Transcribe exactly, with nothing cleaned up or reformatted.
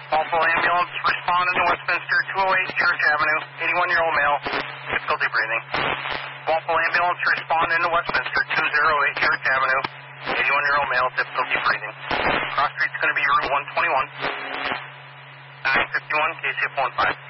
Walpole ambulance responding to Westminster, two oh eight Church Avenue, eighty-one-year-old male, difficulty breathing. Walpole ambulance responding to Westminster, two oh eight Church Avenue, eighty-one-year-old male, difficulty breathing. Cross street's going to be Route one twenty-one, nine fifty-one, K C F one five.